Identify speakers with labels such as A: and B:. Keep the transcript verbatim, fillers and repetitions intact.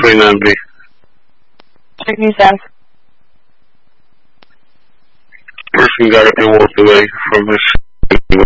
A: twenty-nine B.
B: Turkey South.
A: Person got it and walked away from his